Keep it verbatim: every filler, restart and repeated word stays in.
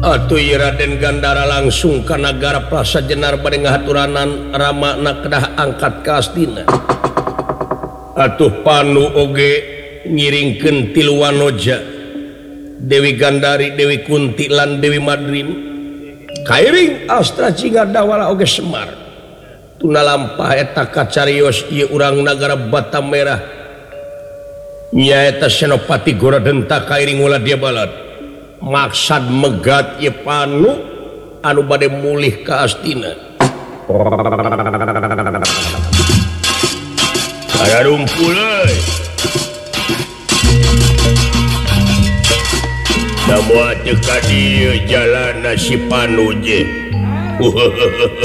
Atuh Raden Gandara langsung ke negara Prasa Jenar bade ngahaturanan Ramakna kedah angkat ka Astina. Atuh Panu oge ngiringkeun tilu wanoja Dewi Gandari, Dewi Kunti lan Dewi Madrim kairing Astra Cingadawala oge Semar tuna lampah eta kacarios ieu urang nagara Batam Merah nyaeta Senopati Goradenta kairing ulah dia balad maksad megat ieu Panu anu bade mulih ka Astina. Aya rumpul euy. Semua teu ka dieu jalanna si Panu je.